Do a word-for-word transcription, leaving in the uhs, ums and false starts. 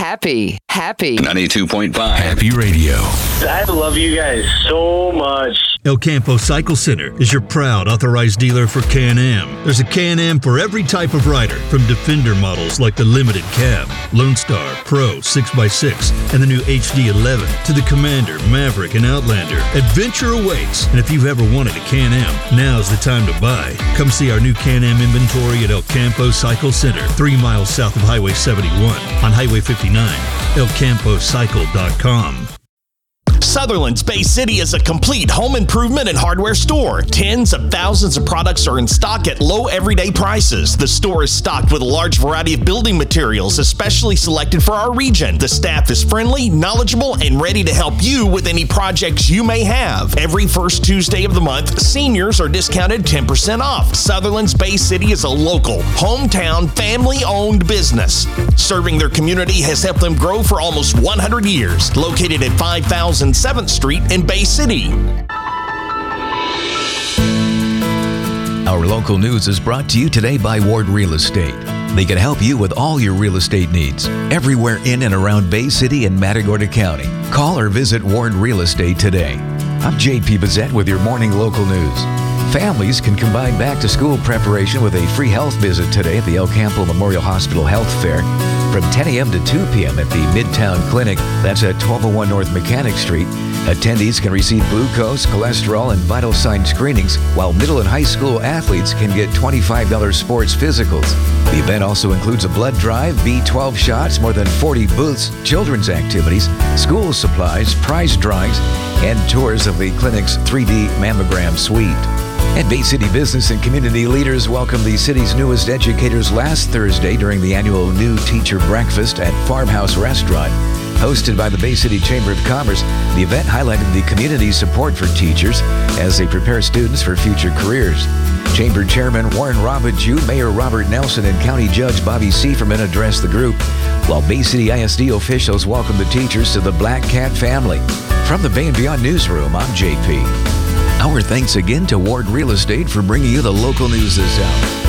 Happy, happy. ninety-two point five Happy Radio. I love you guys so much. El Campo Cycle Center is your proud authorized dealer for Can-Am. There's a Can-Am for every type of rider, from Defender models like the Limited Cab, Lone Star, Pro, six by six, and the new H D eleven, to the Commander, Maverick, and Outlander. Adventure awaits, and if you've ever wanted a Can-Am, now's the time to buy. Come see our new Can-Am inventory at El Campo Cycle Center, three miles south of Highway seventy-one, on Highway fifty-nine, el campo cycle dot com. Sutherland's Bay City is a complete home improvement and hardware store. Tens of thousands of products are in stock at low everyday prices. The store is stocked with a large variety of building materials, especially selected for our region. The staff is friendly, knowledgeable, and ready to help you with any projects you may have. Every first Tuesday of the month, seniors are discounted ten percent off. Sutherland's Bay City is a local, hometown, family-owned business. Serving their community has helped them grow for almost one hundred years. Located at five thousand seventh Street in Bay City. Our local news is brought to you today by Ward Real Estate. They can help you with all your real estate needs, everywhere in and around Bay City and Matagorda County. Call or visit Ward Real Estate today. I'm J P Bazette with your morning local news. Families can combine back-to-school preparation with a free health visit today at the El Campo Memorial Hospital Health Fair from ten a.m. to two p.m. at the Midtown Clinic. That's at twelve oh one North Mechanic Street. Attendees can receive glucose, cholesterol, and vital sign screenings, while middle and high school athletes can get twenty-five dollars sports physicals. The event also includes a blood drive, B twelve shots, more than forty booths, children's activities, school supplies, prize drawings, and tours of the clinic's three D mammogram suite. And Bay City business and community leaders welcomed the city's newest educators last Thursday during the annual New Teacher Breakfast at Farmhouse Restaurant. Hosted by the Bay City Chamber of Commerce, the event highlighted the community's support for teachers as they prepare students for future careers. Chamber Chairman Warren Robichaux, Mayor Robert Nelson, and County Judge Bobby Sieferman addressed the group, while Bay City I S D officials welcomed the teachers to the Black Cat family. From the Bay and Beyond Newsroom, I'm J P. Our thanks again to Ward Real Estate for bringing you the local news this hour.